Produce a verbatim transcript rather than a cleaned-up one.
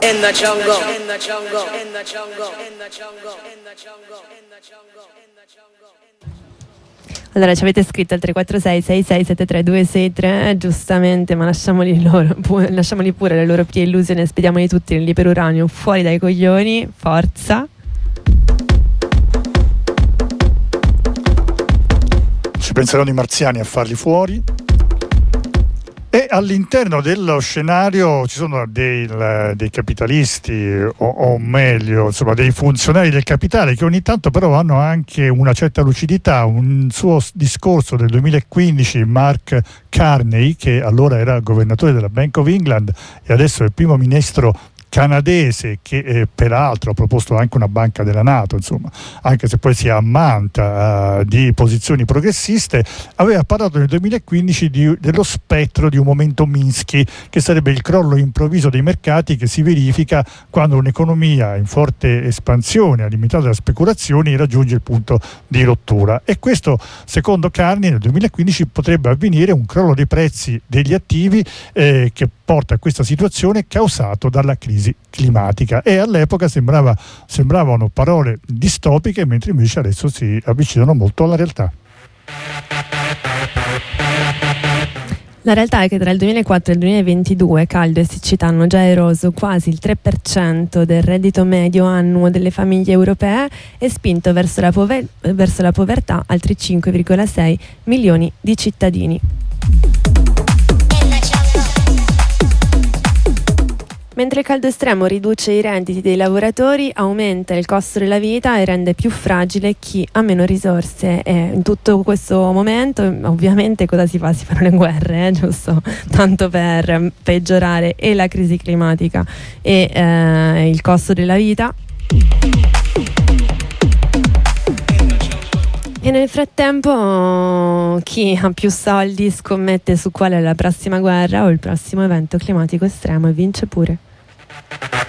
in the jungle, in the jungle, in the jungle, in the jungle, in the jungle, in the jungle, in the jungle. Allora ci avete scritto al tre quattro sei sei sei sette tre due sei tre, giustamente, ma lasciamoli, loro, pu- lasciamoli pure le loro pie illusioni e spediamoli tutti nell'iperuranio, fuori dai coglioni, forza. Ci penseranno i marziani a farli fuori. E all'interno dello scenario ci sono dei, dei capitalisti, o, o meglio, insomma, dei funzionari del capitale che ogni tanto però hanno anche una certa lucidità. Un suo discorso del duemilaquindici, Mark Carney, che allora era governatore della Bank of England e adesso è il primo ministro canadese, che eh, peraltro ha proposto anche una banca della NATO, insomma, anche se poi si ammanta uh, di posizioni progressiste, aveva parlato nel duemilaquindici di, dello spettro di un momento Minsky, che sarebbe il crollo improvviso dei mercati che si verifica quando un'economia in forte espansione, alimentata da speculazioni, raggiunge il punto di rottura. E questo, secondo Carney, nel duemilaquindici potrebbe avvenire un crollo dei prezzi degli attivi eh, che porta a questa situazione causato dalla crisi climatica. E all'epoca sembrava, sembravano parole distopiche, mentre invece adesso si avvicinano molto alla realtà. La realtà è che tra il duemilaquattro e il duemilaventidue caldo e siccità hanno già eroso quasi il tre per cento del reddito medio annuo delle famiglie europee e spinto verso la, pover- verso la povertà altri cinque virgola sei milioni di cittadini. Mentre il caldo estremo riduce i redditi dei lavoratori, aumenta il costo della vita e rende più fragile chi ha meno risorse. E in tutto questo momento, ovviamente, cosa si fa? Si fanno le guerre, eh, giusto? Tanto per peggiorare e la crisi climatica e eh, il costo della vita. E nel frattempo chi ha più soldi scommette su qual è la prossima guerra o il prossimo evento climatico estremo e vince pure.